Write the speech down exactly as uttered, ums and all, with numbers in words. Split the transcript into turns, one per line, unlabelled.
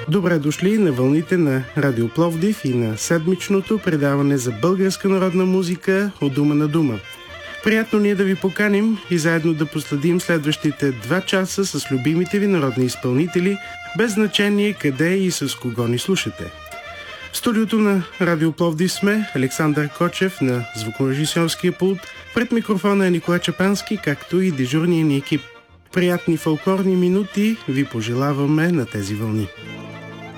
Добре дошли на вълните на Радио Пловдив и на седмичното предаване за българска народна музика от дума на дума. Приятно ни е да ви поканим и заедно да последим следващите два часа с любимите ви народни изпълнители, без значение къде и с кого ни слушате. В студиото на Радио Пловдив сме Александър Кочев на звукорежисьорския пулт, пред микрофона е Николай Чапански, както и дежурния ни екип. Приятни фолклорни минути ви пожелаваме на тези вълни.